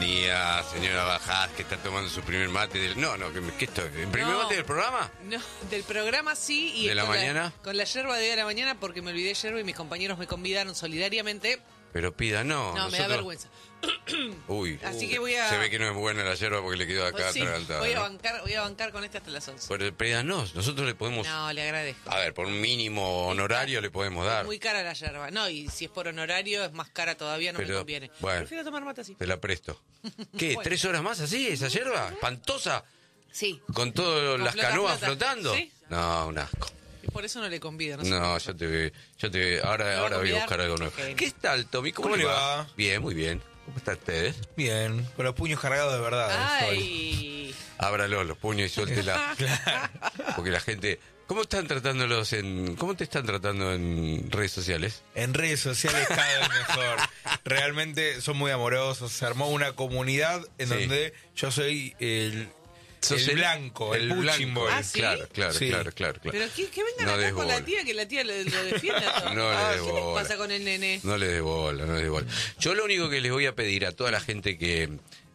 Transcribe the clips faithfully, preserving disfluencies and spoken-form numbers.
mía, señora Bajás, que está tomando su primer mate del... No, no, ¿qué esto? ¿El primer No. mate del programa? No, del programa sí. Y ¿De la con mañana? con la yerba de hoy a la mañana porque me olvidé yerba y mis compañeros me convidaron solidariamente. Pero pida, no. No, me da nosotros- vergüenza. Uy, Así uh, que voy a- se ve que no es buena la yerba porque le quedó acá Pues sí, atragantada, voy a ¿no? bancar, voy a bancar con este hasta las once. Pero pídanos, nosotros le podemos... No, le agradezco. A ver, por un mínimo honorario le podemos dar. Es muy cara la yerba. No, y si es por honorario es más cara todavía, no Pero, me conviene. bueno. Prefiero tomar mate así. Te la presto. ¿Qué? Bueno. ¿Tres horas más así, esa yerba? ¿Espantosa? Sí. ¿Con todas Con las flota, canoas flota. flotando? Sí. No, un asco. Y por eso no le convido. No, sé No, por qué. yo te voy, yo te ahora, ¿Me va a ahora voy a convidar? buscar algo nuevo. Genio. ¿Qué tal, Tommy? ¿Cómo, ¿Cómo le le va? va? Bien, muy bien. ¿Cómo están ustedes? Bien, con los puños cargados de verdad. hoy. Ay. Ábralo los puños y suéltela. Porque la gente... ¿Cómo están tratándolos en... ¿Cómo te están tratando en redes sociales? En redes sociales cada vez mejor. Realmente son muy amorosos. Se armó una comunidad en Sí. donde yo soy el, Sos el blanco, el, punching blanco. ball. Ah, ¿sí? Claro, claro, Sí. claro, claro, claro. Pero que, que vengan No acá des con la bola. tía, que la tía lo, lo defiende a todo. No le Ah, des ¿qué les bola. pasa con el nene? No le des bola, no le des bola. Yo lo único que les voy a pedir a toda la gente que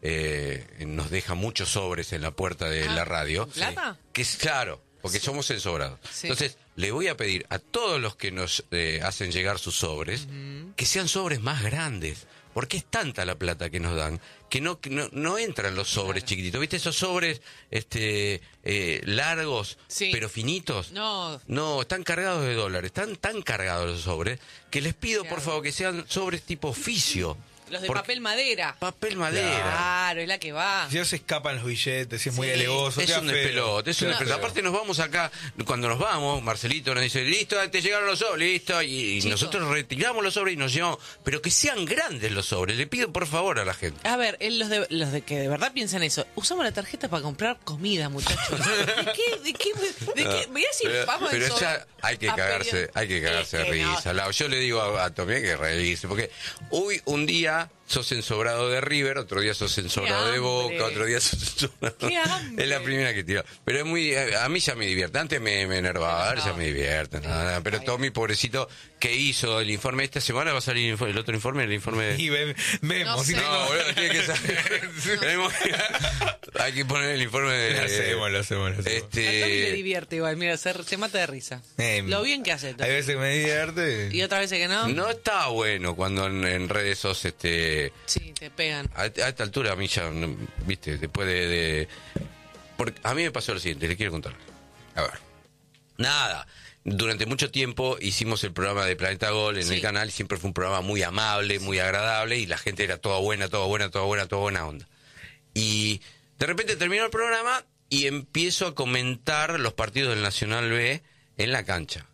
eh, nos deja muchos sobres en la puerta de Ah, la radio, ¿plata? que es claro, porque somos ensobrados. Sí. Entonces, le voy a pedir a todos los que nos eh, hacen llegar sus sobres, que sean sobres más grandes. Porque es tanta la plata que nos dan que no que no, no entran los sobres Claro. chiquititos. ¿Viste esos sobres este eh, largos, Sí. pero finitos? No. No, están cargados de dólares, están tan cargados los sobres que les pido, por Claro. favor, que sean sobres tipo oficio. Los de Porque- papel madera. Papel madera. Claro, es la que va. Si no se escapan los billetes, si es muy Sí. alegoso. Es queda un feo. despelote, es un Queda despelote. feo. Aparte nos vamos acá, cuando nos vamos, Marcelito nos dice, listo, te llegaron los sobres, listo, y, y Chicos. nosotros retiramos los sobres y nos llevamos, pero que sean grandes los sobres, le pido por favor a la gente. A ver, en los de, los de que de verdad piensan eso, usamos la tarjeta para comprar comida, muchachos. ¿De qué? ¿De qué? ¿De qué? Mirá si Pero, vamos pero en sobre- esa hay que a cagarse, periodo- hay que cagarse de Es que no. risa. La- Yo le digo a, a Tommy que reírse, porque hoy un día sos ensobrado de River, otro día sos ensobrado de hambre! Boca, otro día sos ensobrado... ¡Qué hambre! Es la primera que tiro. Pero es muy, a mí ya me divierte. Antes me, me enervaba, ahora ya No. me divierte. nada, nada. Pero está Tommy, pobrecito, que hizo el informe esta semana, va a salir el, info- el otro informe, el informe de... Y ve- vemos. No si sé. tengo- No, boludo, tiene que salir. Tenemos que- Hay que poner el informe de... Lo hacemos, lo hacemos, lo hacemos. A Tommy le Este... divierte igual, mira, se, se mata de risa. Eh, Lo bien que hace. Tommy. Hay veces que me divierte. Y otras veces que no. No está bueno cuando en, en redes sos este... Sí, te pegan. A, a esta altura a mí ya, no, viste, después de... de- porque a mí me pasó lo siguiente, le quiero contar. A ver. Nada. Durante mucho tiempo hicimos el programa de Planeta Gol en Sí. el canal, siempre fue un programa muy amable, muy agradable, y la gente era toda buena, toda buena, toda buena, toda buena onda. Y de repente terminó el programa y empiezo a comentar los partidos del Nacional B en la cancha.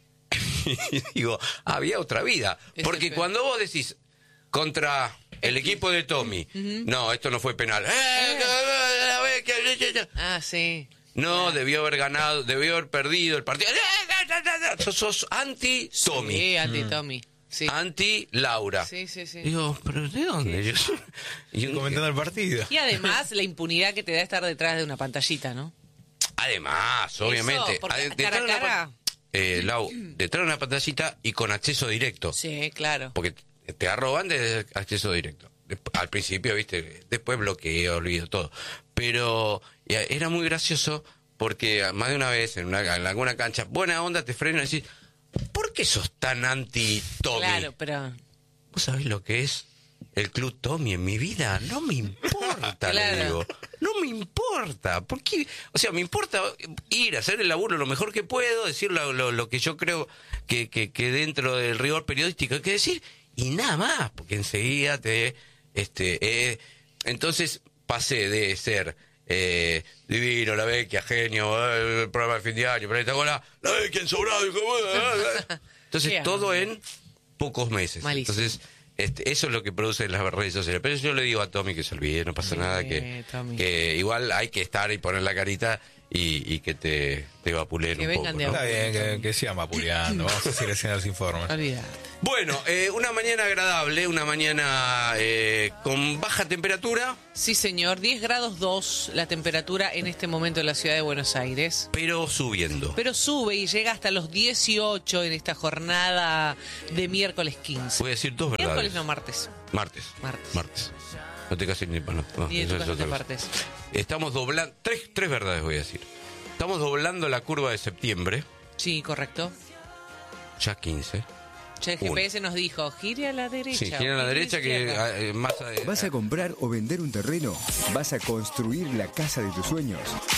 Y digo, había otra vida. Ese Porque fe- cuando vos decís contra el equipo de Tommy, no, esto no fue penal. ¡Eh, que- que- que- que- Ah, sí. No, debió haber ganado, debió haber perdido el partido. Sos, sos anti-Tommy, Sí, anti-Tommy. Sí. anti-Laura. Sí, sí, sí. Digo, ¿pero de dónde? Yo, y un- Comentando el partido. Y además la impunidad que te da estar detrás de una pantallita, ¿no? Además, obviamente. porque ade- cara a de una cara. pan- eh, Lau, detrás de una pantallita y con acceso directo. Sí, claro. Porque te arroban de acceso directo. Desp- Al principio, viste, después bloqueo, olvido todo. Pero ya, era muy gracioso porque más de una vez en, una, en alguna cancha, buena onda, te frenan y decís, ¿por qué sos tan anti-Tommy? Claro, pero... ¿Vos sabés lo que es el Club Tommy en mi vida? No me importa, Claro. le digo. No me importa. ¿Por qué? O sea, me importa ir a hacer el laburo lo mejor que puedo, decir lo, lo, lo que yo creo que, que, que dentro del rigor periodístico hay que decir, y nada más, porque enseguida te... este eh, Entonces pasé de ser... Eh, divino, la vecchia, genio, eh, el programa de fin de año, planeta gola, la vecchia ensobrado, hijo, eh, eh. Entonces Qué todo hambre. en pocos meses. Malísimo. Entonces, este, eso es lo que producen las redes sociales. Pero yo le digo a Tommy que se olvide, no pasa Sí, nada, que, Tommy. que igual hay que estar y poner la carita y, y que te, te vapulen Que un vengan poco. de ¿no? Está bien, que, que sigan vapuleando. Vamos a seguir haciendo los informes. Olvídate. Bueno, eh, una mañana agradable, una mañana eh, con baja temperatura, Sí, señor. diez grados dos la temperatura en este momento en la ciudad de Buenos Aires. pero subiendo. Pero sube y llega hasta los dieciocho en esta jornada de miércoles quince. Voy a decir dos verdades. Miércoles no, martes. Martes. Martes. Martes. No te cases ni no, no, Ni de tu eso es casa otra te cosa. partes. Estamos doblando, tres, tres verdades voy a decir. Estamos doblando la curva de septiembre, Sí, correcto. ya quince. Ya el G P S nos dijo, gire a la derecha. Sí, gira a la gire derecha que izquierda. eh, más... eh, ¿Vas a comprar o vender un terreno? ¿Vas a construir la casa de tus sueños?